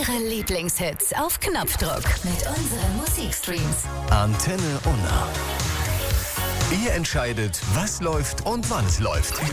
Eure Lieblingshits auf Knopfdruck mit unseren Musikstreams. Antenne Unna. Ihr entscheidet, was läuft und wann es läuft.